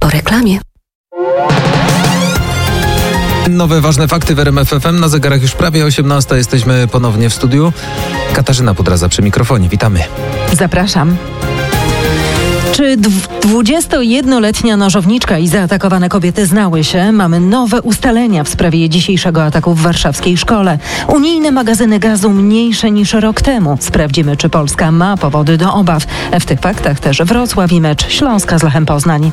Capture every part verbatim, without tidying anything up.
Po reklamie. Nowe ważne fakty w R M F F M. Na zegarach już prawie osiemnasta. Jesteśmy ponownie w studiu. Katarzyna Pudraza przy mikrofonie. Witamy. Zapraszam. Czy dwudziestojednoletnia nożowniczka i zaatakowane kobiety znały się? Mamy nowe ustalenia w sprawie dzisiejszego ataku w warszawskiej szkole. Unijne magazyny gazu mniejsze niż rok temu. Sprawdzimy, czy Polska ma powody do obaw. W tych faktach też Wrocław i mecz Śląska z Lechem Poznań.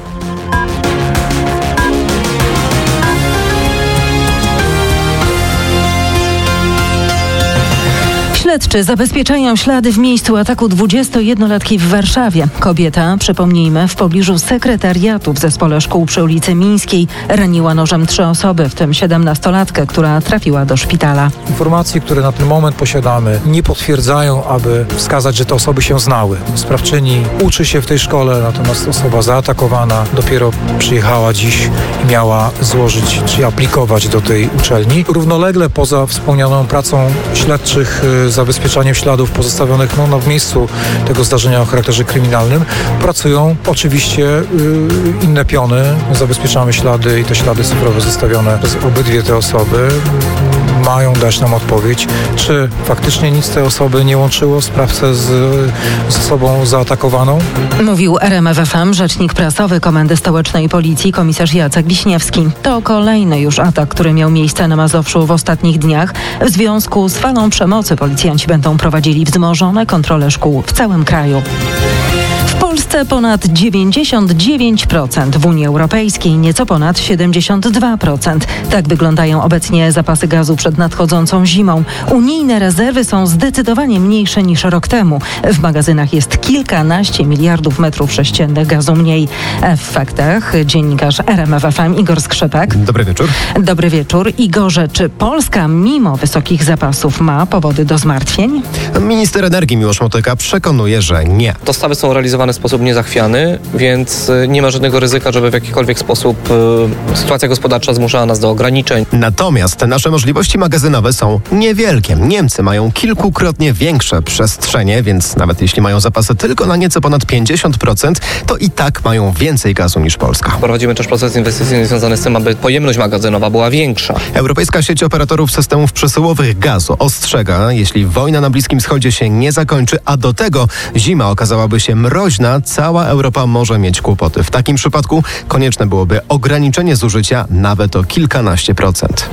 Śledczy zabezpieczają ślady w miejscu ataku dwudziestojednolatki w Warszawie. Kobieta, przypomnijmy, w pobliżu sekretariatu w zespole szkół przy ulicy Mińskiej raniła nożem trzy osoby, w tym siedemnastolatkę, która trafiła do szpitala. Informacje, które na ten moment posiadamy, nie potwierdzają, aby wskazać, że te osoby się znały. Sprawczyni uczy się w tej szkole, natomiast osoba zaatakowana dopiero przyjechała dziś i miała złożyć czy aplikować do tej uczelni. Równolegle poza wspomnianą pracą śledczych zabezpieczaniem śladów pozostawionych no, no, w miejscu tego zdarzenia o charakterze kryminalnym, pracują oczywiście yy, inne piony. Zabezpieczamy ślady i te ślady cyfrowe zostawione przez obydwie te osoby mają dać nam odpowiedź, czy faktycznie nic tej osoby nie łączyło sprawcę z, z osobą zaatakowaną. Mówił R M F F M rzecznik prasowy Komendy Stołecznej Policji komisarz Jacek Wiśniewski. To kolejny już atak, który miał miejsce na Mazowszu w ostatnich dniach. W związku z falą przemocy policjanci będą prowadzili wzmożone kontrole szkół w całym kraju. W Polsce ponad dziewięćdziesiąt dziewięć procent, w Unii Europejskiej nieco ponad siedemdziesiąt dwa procent. Tak wyglądają obecnie zapasy gazu przed nadchodzącą zimą. Unijne rezerwy są zdecydowanie mniejsze niż rok temu. W magazynach jest kilkanaście miliardów metrów sześciennych gazu mniej. W faktach dziennikarz R M F F M Igor Skrzypek. Dobry wieczór. Dobry wieczór. Igorze, czy Polska mimo wysokich zapasów ma powody do zmartwień? Minister energii Miłosz Motyka przekonuje, że nie. Dostawy są realizowane w sposób niezachwiany, więc nie ma żadnego ryzyka, żeby w jakikolwiek sposób y, sytuacja gospodarcza zmuszała nas do ograniczeń. Natomiast nasze możliwości magazynowe są niewielkie. Niemcy mają kilkukrotnie większe przestrzenie, więc nawet jeśli mają zapasy tylko na nieco ponad pięćdziesiąt procent, to i tak mają więcej gazu niż Polska. Prowadzimy też proces inwestycyjny związany z tym, aby pojemność magazynowa była większa. Europejska sieć operatorów systemów przesyłowych gazu ostrzega, jeśli wojna na Bliskim Wschodzie się nie zakończy, a do tego zima okazałaby się mroźna, cała Europa może mieć kłopoty. W takim przypadku konieczne byłoby ograniczenie zużycia nawet o kilkanaście procent.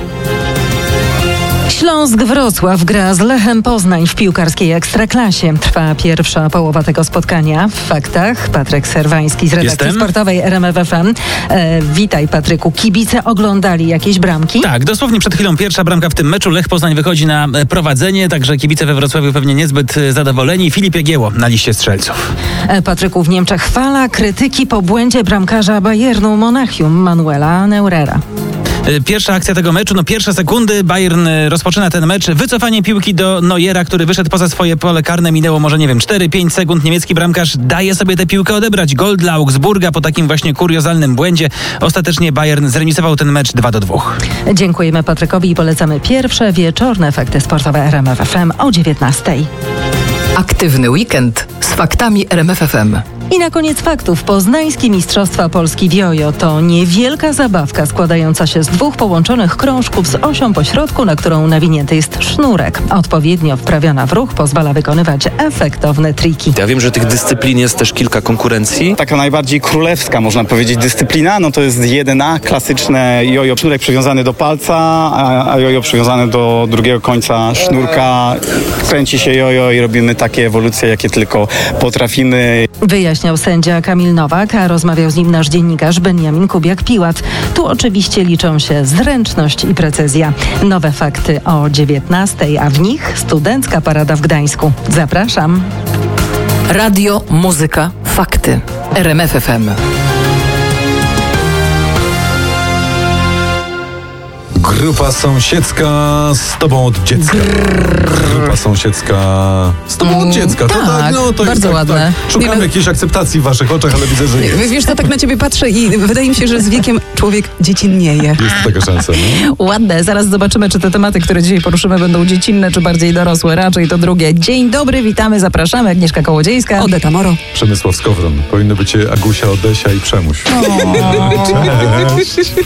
Śląsk Wrocław gra z Lechem Poznań w piłkarskiej Ekstraklasie. Trwa pierwsza połowa tego spotkania. W faktach Patryk Serwański z redakcji Jestem. sportowej R M F F M. E, witaj Patryku. Kibice oglądali jakieś bramki? Tak, dosłownie przed chwilą pierwsza bramka w tym meczu. Lech Poznań wychodzi na prowadzenie, także kibice we Wrocławiu pewnie niezbyt zadowoleni. Filip Jagiełło na liście strzelców. E, Patryku, w Niemczech fala krytyki po błędzie bramkarza Bayernu Monachium Manuela Neurera. Pierwsza akcja tego meczu, no pierwsze sekundy, Bayern rozpoczyna ten mecz. Wycofanie piłki do Neuera, który wyszedł poza swoje pole karne. Minęło może, nie wiem, cztery pięć sekund. Niemiecki bramkarz daje sobie tę piłkę odebrać. Gol dla Augsburga po takim właśnie kuriozalnym błędzie. Ostatecznie Bayern zremisował ten mecz dwa do dwóch. Dziękujemy Patrykowi i polecamy pierwsze wieczorne fakty sportowe R M F F M o dziewiętnastej. Aktywny weekend z faktami R M F F M. I na koniec faktów. Poznańskie Mistrzostwa Polski w jojo to niewielka zabawka składająca się z dwóch połączonych krążków z osią pośrodku, na którą nawinięty jest sznurek. Odpowiednio wprawiona w ruch pozwala wykonywać efektowne triki. Ja wiem, że tych dyscyplin jest też kilka konkurencji. Taka najbardziej królewska, można powiedzieć, dyscyplina, no to jest jeden A, klasyczne jojo, sznurek przywiązany do palca, a jojo przywiązane do drugiego końca sznurka. Kręci się jojo i robimy takie ewolucje, jakie tylko potrafimy. Wyjaśniał sędzia Kamil Nowak, a rozmawiał z nim nasz dziennikarz Benjamin Kubiak-Piłat. Tu oczywiście liczą się zręczność i precyzja. Nowe fakty o dziewiętnastej, a w nich studencka parada w Gdańsku. Zapraszam. Radio, muzyka, fakty. R M F F M. Grupa sąsiedzka z tobą od dziecka. Grupa sąsiedzka z tobą od dziecka. To tak, tak, no to bardzo jest tak, ładne. Tak. Szukam Nie, no- jakiejś akceptacji w waszych oczach, ale widzę, że jest. W- Wiesz, to tak na ciebie patrzę i wydaje mi się, że z wiekiem człowiek dziecinnieje. Jest taka szansa, no? Ładne. Zaraz zobaczymy, czy te tematy, które dzisiaj poruszymy, będą dziecinne, czy bardziej dorosłe. Raczej to drugie. Dzień dobry, witamy, zapraszamy. Agnieszka Kołodziejska. Odeta Moro. Przemysław Skowron. Powinno być Agusia, Odesia i Przemuś. O. Cześć.